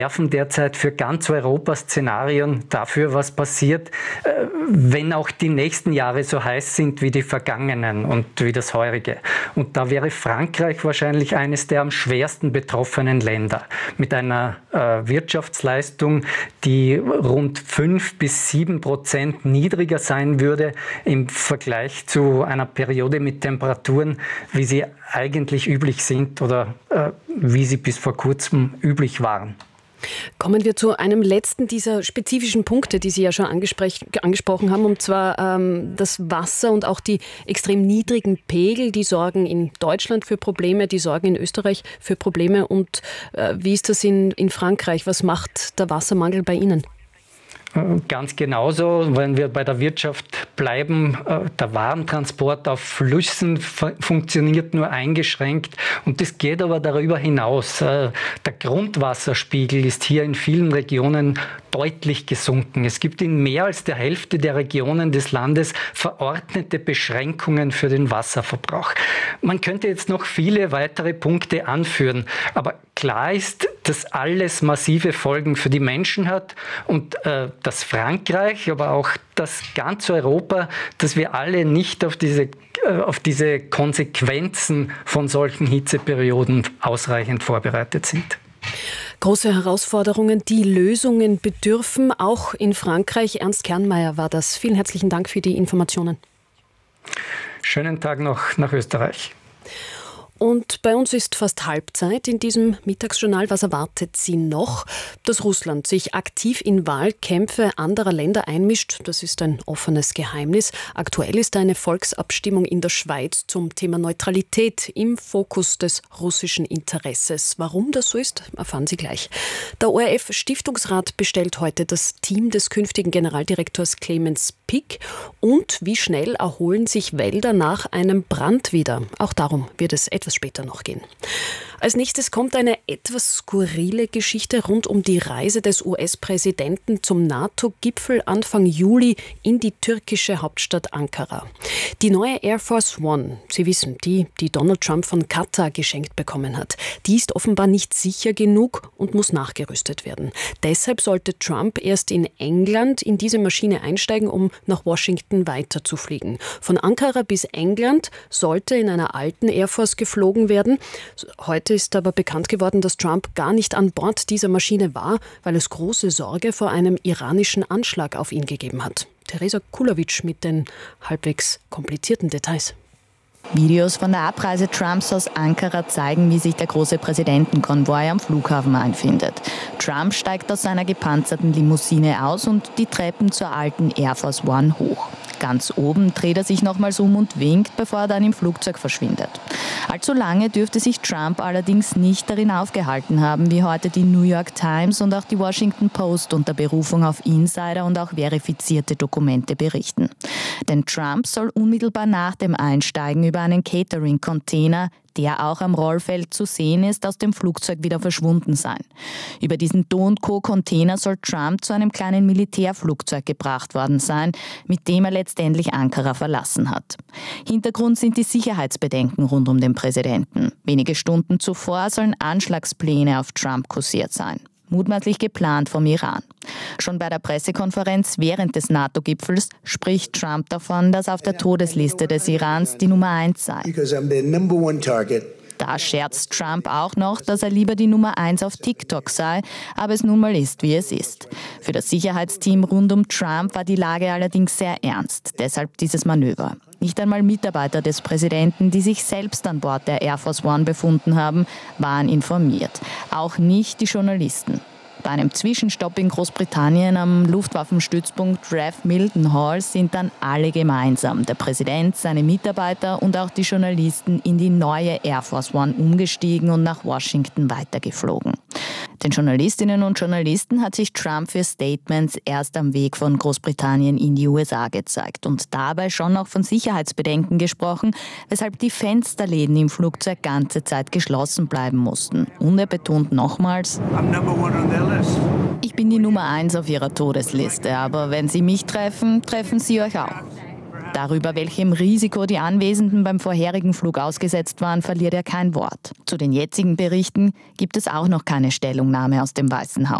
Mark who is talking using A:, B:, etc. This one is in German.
A: werfen derzeit für ganz Europa Szenarien dafür, was passiert, wenn auch die nächsten Jahre so heiß sind wie die vergangenen und wie das heurige. Und da wäre Frankreich wahrscheinlich eines der am schwersten betroffenen Länder mit einer Wirtschaftsleistung, die rund 5-7% niedriger sein würde im Vergleich zu einer Periode mit Temperaturen, wie sie eigentlich üblich sind oder wie sie bis vor kurzem üblich waren.
B: Kommen wir zu einem letzten dieser spezifischen Punkte, die Sie ja schon angesprochen haben, und zwar das Wasser und auch die extrem niedrigen Pegel, die sorgen in Deutschland für Probleme, die sorgen in Österreich für Probleme. Und wie ist das in Frankreich? Was macht der Wassermangel bei Ihnen?
A: Ganz genauso, wenn wir bei der Wirtschaft bleiben, der Warentransport auf Flüssen funktioniert nur eingeschränkt und das geht aber darüber hinaus. Der Grundwasserspiegel ist hier in vielen Regionen deutlich gesunken. Es gibt in mehr als der Hälfte der Regionen des Landes verordnete Beschränkungen für den Wasserverbrauch. Man könnte jetzt noch viele weitere Punkte anführen, aber klar ist, dass alles massive Folgen für die Menschen hat und dass Frankreich, aber auch das ganze Europa, dass wir alle nicht auf diese Konsequenzen von solchen Hitzeperioden ausreichend vorbereitet sind.
B: Große Herausforderungen, die Lösungen bedürfen, auch in Frankreich. Ernst Kernmeier war das. Vielen herzlichen Dank für die Informationen.
A: Schönen Tag noch nach Österreich.
B: Und bei uns ist fast Halbzeit in diesem Mittagsjournal. Was erwartet Sie noch? Dass Russland sich aktiv in Wahlkämpfe anderer Länder einmischt, das ist ein offenes Geheimnis. Aktuell ist eine Volksabstimmung in der Schweiz zum Thema Neutralität im Fokus des russischen Interesses. Warum das so ist, erfahren Sie gleich. Der ORF-Stiftungsrat bestellt heute das Team des künftigen Generaldirektors Clemens Pick. Und wie schnell erholen sich Wälder nach einem Brand wieder? Auch darum wird es etwas später noch gehen. Als nächstes kommt eine etwas skurrile Geschichte rund um die Reise des US-Präsidenten zum NATO-Gipfel Anfang Juli in die türkische Hauptstadt Ankara. Die neue Air Force One, Sie wissen, die Donald Trump von Katar geschenkt bekommen hat, die ist offenbar nicht sicher genug und muss nachgerüstet werden. Deshalb sollte Trump erst in England in diese Maschine einsteigen, um nach Washington weiterzufliegen. Von Ankara bis England sollte in einer alten Air Force geflogen werden. Heute ist aber bekannt geworden, dass Trump gar nicht an Bord dieser Maschine war, weil es große Sorge vor einem iranischen Anschlag auf ihn gegeben hat. Theresa Kulowitsch mit den halbwegs komplizierten Details.
C: Videos von der Abreise Trumps aus Ankara zeigen, wie sich der große Präsidentenkonvoi am Flughafen einfindet. Trump steigt aus seiner gepanzerten Limousine aus und die Treppen zur alten Air Force One hoch. Ganz oben dreht er sich nochmals um und winkt, bevor er dann im Flugzeug verschwindet. Allzu lange dürfte sich Trump allerdings nicht darin aufgehalten haben, wie heute die New York Times und auch die Washington Post unter Berufung auf Insider und auch verifizierte Dokumente berichten. Denn Trump soll unmittelbar nach dem Einsteigen über einen Catering-Container, der auch am Rollfeld zu sehen ist, aus dem Flugzeug wieder verschwunden sein. Über diesen Do & Co Container soll Trump zu einem kleinen Militärflugzeug gebracht worden sein, mit dem er letztendlich Ankara verlassen hat. Hintergrund sind die Sicherheitsbedenken rund um den Präsidenten. Wenige Stunden zuvor sollen Anschlagspläne auf Trump kursiert sein. Mutmaßlich geplant vom Iran. Schon bei der Pressekonferenz während des NATO-Gipfels spricht Trump davon, dass auf der Todesliste des Irans die Nummer 1 sei. Da scherzt Trump auch noch, dass er lieber die Nummer 1 auf TikTok sei, aber es nun mal ist, wie es ist. Für das Sicherheitsteam rund um Trump war die Lage allerdings sehr ernst, deshalb dieses Manöver. Nicht einmal Mitarbeiter des Präsidenten, die sich selbst an Bord der Air Force One befunden haben, waren informiert. Auch nicht die Journalisten. Bei einem Zwischenstopp in Großbritannien am Luftwaffenstützpunkt Rev Mildenhall sind dann alle gemeinsam, der Präsident, seine Mitarbeiter und auch die Journalisten, in die neue Air Force One umgestiegen und nach Washington weitergeflogen. Den Journalistinnen und Journalisten hat sich Trump für Statements erst am Weg von Großbritannien in die USA gezeigt und dabei schon noch von Sicherheitsbedenken gesprochen, weshalb die Fensterläden im Flugzeug ganze Zeit geschlossen bleiben mussten. Und er betont nochmals: Ich bin die Nummer 1 auf Ihrer Todesliste, aber wenn Sie mich treffen, treffen Sie euch auch. Darüber, welchem Risiko die Anwesenden beim vorherigen Flug ausgesetzt waren, verliert er kein Wort. Zu den jetzigen Berichten gibt es auch noch keine Stellungnahme aus dem Weißen Haus.